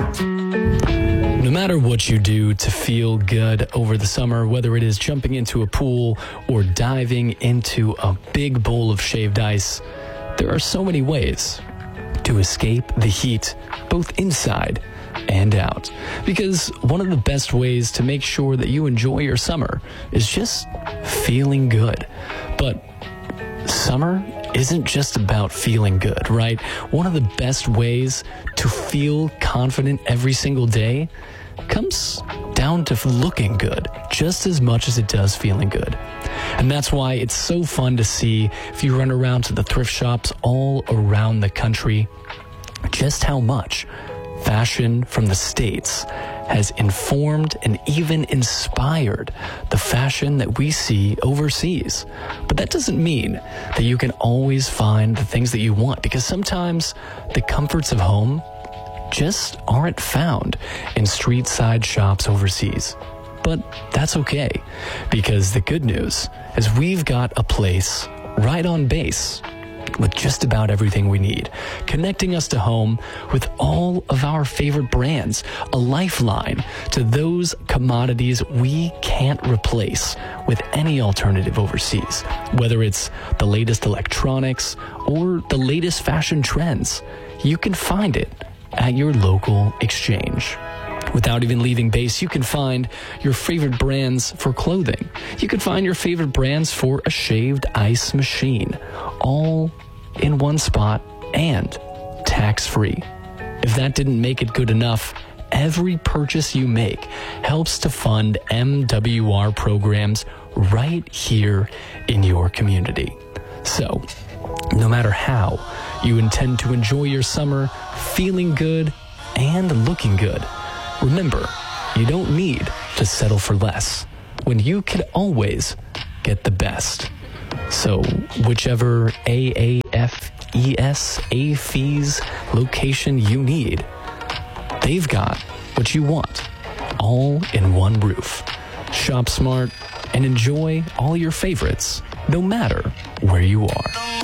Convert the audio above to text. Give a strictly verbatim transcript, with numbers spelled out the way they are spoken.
No matter what you do to feel good over the summer, whether it is jumping into a pool or diving into a big bowl of shaved ice, there are so many ways to escape the heat, both inside and out. Because one of the best ways to make sure that you enjoy your summer is just feeling good. But summer isn't just about feeling good, right? One of the best ways to feel confident every single day comes down to looking good just as much as it does feeling good. And that's why it's so fun to see, if you run around to the thrift shops all around the country, just how much fashion from the States has informed and even inspired the fashion that we see overseas. But that doesn't mean that you can always find the things that you want, because sometimes the comforts of home just aren't found in street side shops overseas. But that's okay, because the good news is we've got a place right on base with just about everything we need, connecting us to home with all of our favorite brands, a lifeline to those commodities we can't replace with any alternative overseas. Whether it's the latest electronics or the latest fashion trends, you can find it at your local exchange. Without even leaving base, you can find your favorite brands for clothing. You can find your favorite brands for a shaved ice machine, all in one spot and tax-free. If that didn't make it good enough, every purchase you make helps to fund M W R programs right here in your community. So, no matter how you intend to enjoy your summer feeling good and looking good, remember, you don't need to settle for less when you can always get the best. So, whichever A A F E S, A F E S location you need, they've got what you want, all in one roof. Shop smart and enjoy all your favorites, no matter where you are.